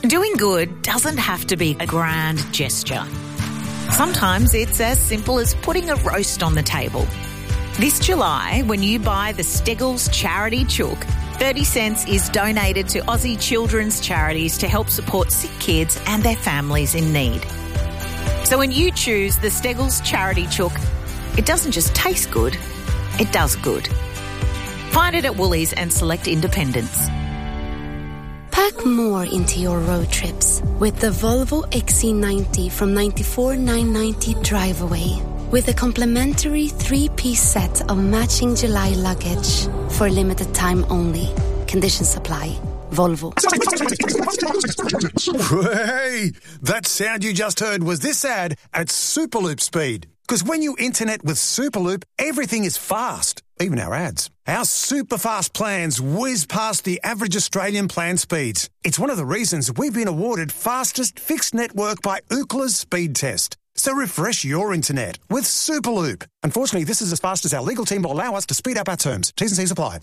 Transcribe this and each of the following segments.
Doing good doesn't have to be a grand gesture. Sometimes it's as simple as putting a roast on the table. This July, when you buy the Steggles Charity Chook, 30 cents is donated to Aussie children's charities to help support sick kids and their families in need. So when you choose the Steggles Charity Chook, it doesn't just taste good, it does good. Find it at Woolies and select independents. Pack more into your road trips with the Volvo XC90 from $94,990 drive away with a complimentary 3-piece set of matching July luggage for limited time only. Conditions apply. Volvo. Hey, that sound you just heard was this ad at Superloop speed. Because when you internet with Superloop, everything is fast, even our ads. Our super fast plans whiz past the average Australian plan speeds. It's one of the reasons we've been awarded fastest fixed network by Ookla's speed test. So refresh your internet with Superloop. Unfortunately, this is as fast as our legal team will allow us to speed up our terms. T's and C's apply.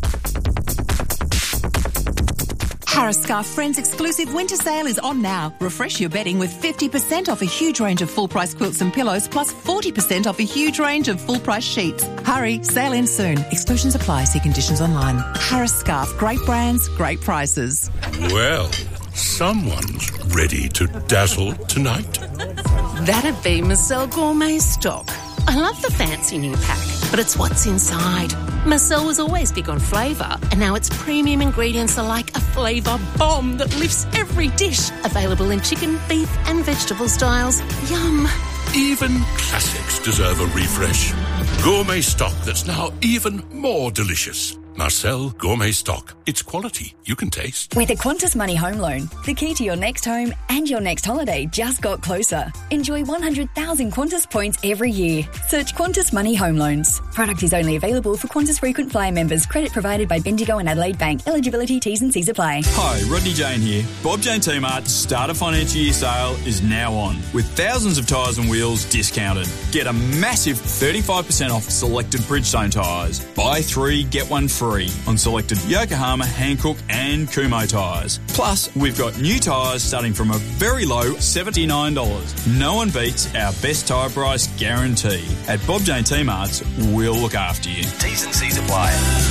Harris Scarf Friends exclusive winter sale is on now. Refresh your bedding with 50% off a huge range of full-price quilts and pillows, plus 40% off a huge range of full-price sheets. Hurry, sale ends soon. Exclusions apply. See conditions online. Harris Scarf. Great brands, great prices. Well, someone's ready to dazzle tonight. That'd be Marcel Gourmet Stock. I love the fancy new pack, but it's what's inside. Marcel was always big on flavour, and now its premium ingredients are like a flavour bomb that lifts every dish. Available in chicken, beef and vegetable styles. Yum. Even classics deserve a refresh. Gourmet stock that's now even more delicious. Marcel Gourmet Stock. It's quality you can taste. With a Qantas Money Home Loan, the key to your next home and your next holiday just got closer. Enjoy 100,000 Qantas points every year. Search Qantas Money Home Loans. Product is only available for Qantas Frequent Flyer members. Credit provided by Bendigo and Adelaide Bank. Eligibility T's and C's apply. Hi, Rodney Jane here. Bob Jane T-Mart's Starter Financial Year sale is now on, with thousands of tyres and wheels discounted. Get a massive 35% off selected Bridgestone tyres. Buy 3, get 1 free on selected Yokohama, Hankook and Kumho tyres. Plus, we've got new tyres starting from a very low $79. No one beats our best tyre price guarantee. At Bob Jane T-Mart's, we'll look after you. T's and C's apply.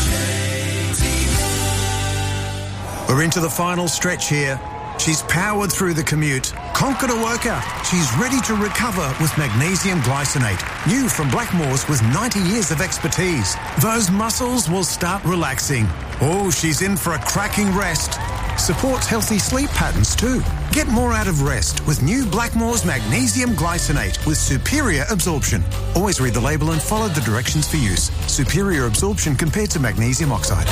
We're into the final stretch here. She's powered through the commute, conquered a workout. She's ready to recover with magnesium glycinate. New from Blackmores with 90 years of expertise. Those muscles will start relaxing. Oh, she's in for a cracking rest. Supports healthy sleep patterns too. Get more out of rest with new Blackmores magnesium glycinate with superior absorption. Always read the label and follow the directions for use. Superior absorption compared to magnesium oxide.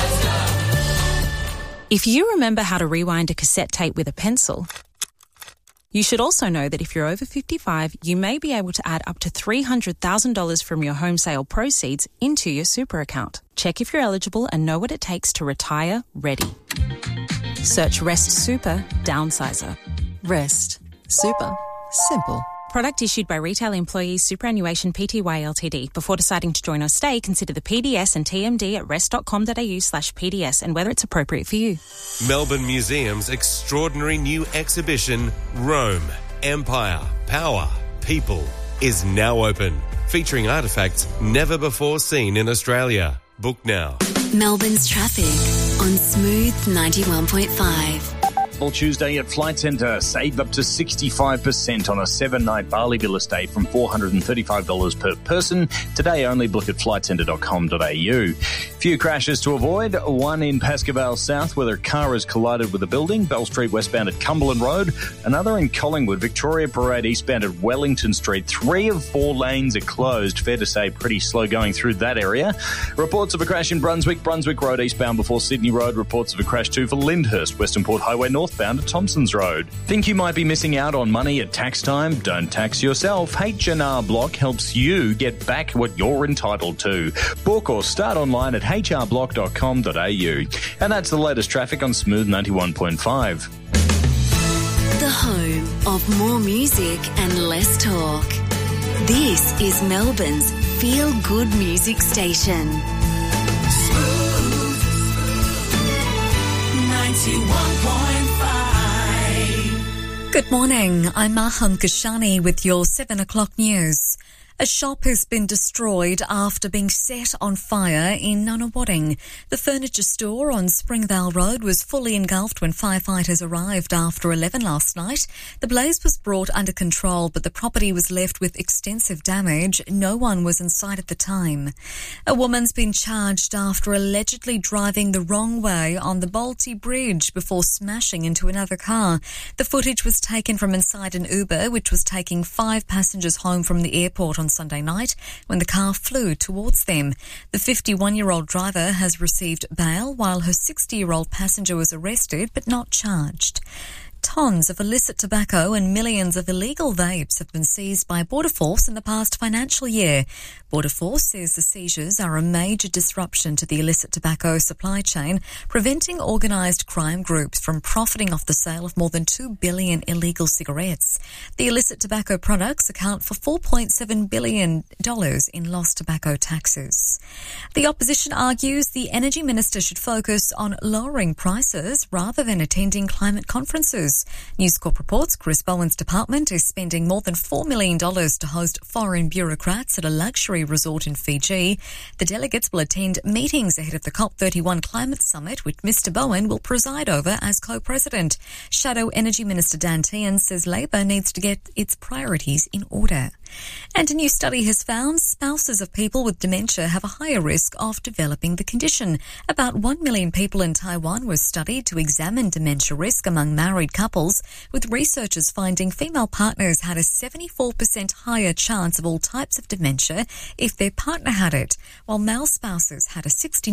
If you remember how to rewind a cassette tape with a pencil, you should also know that if you're over 55, you may be able to add up to $300,000 from your home sale proceeds into your super account. Check if you're eligible and know what it takes to retire ready. Search Rest Super Downsizer. Rest Super Simple. Product issued by Retail Employees Superannuation Pty Ltd. Before deciding to join or stay, consider the PDS and TMD at rest.com.au/PDS and whether it's appropriate for you. Melbourne Museum's extraordinary new exhibition, Rome, Empire, Power, People, is now open, featuring artefacts never before seen in Australia. Book now. Melbourne's traffic on Smooth 91.5. All Tuesday at Flight Centre. Save up to 65% on a 7-night Bali Villa stay from $435 per person. Today only. Book at flightcentre.com.au. Few crashes to avoid. One in Pascoe South where their car has collided with a building. Bell Street westbound at Cumberland Road. Another in Collingwood. Victoria Parade eastbound at Wellington Street. 3 of 4 lanes are closed. Fair to say pretty slow going through that area. Reports of a crash in Brunswick Road eastbound before Sydney Road. Reports of a crash too for Lyndhurst. Western Port Highway northbound at Thompsons Road. Think you might be missing out on money at tax time? Don't tax yourself. H&R Block helps you get back what you're entitled to. Book or start online at hrblock.com.au. And that's the latest traffic on Smooth 91.5. The home of more music and less talk. This is Melbourne's feel-good music station. Smooth 91.5. Good morning, I'm Maham Kashani with your 7 o'clock news. A shop has been destroyed after being set on fire in Nunawading. The furniture store on Springvale Road was fully engulfed when firefighters arrived after 11 last night. The blaze was brought under control, but the property was left with extensive damage. No one was inside at the time. A woman's been charged after allegedly driving the wrong way on the Balti Bridge before smashing into another car. The footage was taken from inside an Uber, which was taking 5 passengers home from the airport on Sunday night when the car flew towards them. The 51-year-old driver has received bail while her 60-year-old passenger was arrested but not charged. Tons of illicit tobacco and millions of illegal vapes have been seized by Border Force in the past financial year. Border Force says the seizures are a major disruption to the illicit tobacco supply chain, preventing organised crime groups from profiting off the sale of more than 2 billion illegal cigarettes. The illicit tobacco products account for $4.7 billion in lost tobacco taxes. The opposition argues the Energy Minister should focus on lowering prices rather than attending climate conferences. News Corp reports Chris Bowen's department is spending more than $4 million to host foreign bureaucrats at a luxury resort in Fiji. The delegates will attend meetings ahead of the COP31 climate summit, which Mr Bowen will preside over as co-president. Shadow Energy Minister Dan Tehan says Labor needs to get its priorities in order. And a new study has found spouses of people with dementia have a higher risk of developing the condition. About 1 million people in Taiwan were studied to examine dementia risk among married couples, with researchers finding female partners had a 74% higher chance of all types of dementia if their partner had it, while male spouses had a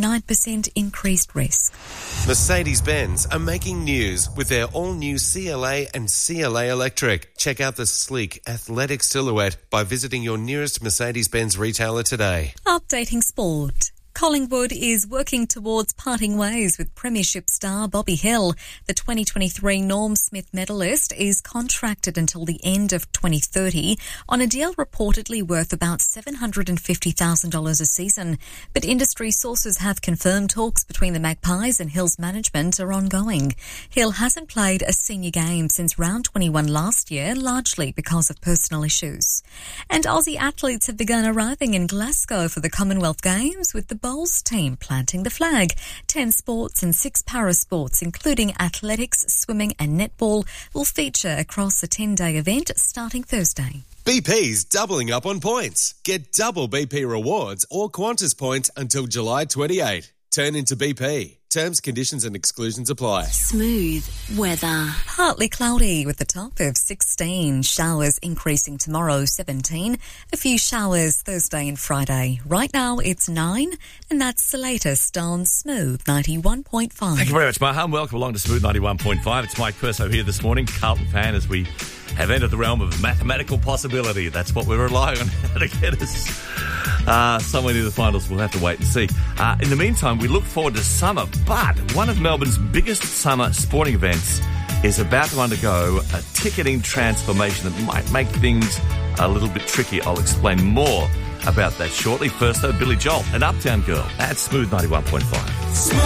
69% increased risk. Mercedes-Benz are making news with their all-new CLA and CLA Electric. Check out the sleek, athletic silhouette by visiting your nearest Mercedes-Benz retailer today. Updating sport. Collingwood is working towards parting ways with Premiership star Bobby Hill. The 2023 Norm Smith medalist is contracted until the end of 2030 on a deal reportedly worth about $750,000 a season. But industry sources have confirmed talks between the Magpies and Hill's management are ongoing. Hill hasn't played a senior game since round 21 last year, largely because of personal issues. And Aussie athletes have begun arriving in Glasgow for the Commonwealth Games, with the bowls team planting the flag. 10 sports and 6 parasports, including athletics, swimming and netball, will feature across the 10-day event starting Thursday. BP's doubling up on points. Get double BP rewards or Qantas points until July 28. Turn into BP. Terms, conditions and exclusions apply. Smooth weather. Partly cloudy with a top of 16. Showers increasing tomorrow, 17. A few showers Thursday and Friday. Right now it's 9, and that's the latest on Smooth 91.5. Thank you very much, Maham. Welcome along to Smooth 91.5. It's Mike Perso here this morning, Carlton fan, as we have entered the realm of mathematical possibility. That's what we're relying on, how to get us somewhere near the finals. We'll have to wait and see. In the meantime, we look forward to summer, but one of Melbourne's biggest summer sporting events is about to undergo a ticketing transformation that might make things a little bit tricky. I'll explain more about that shortly. First, though, Billy Joel, an Uptown Girl at Smooth 91.5. Smooth.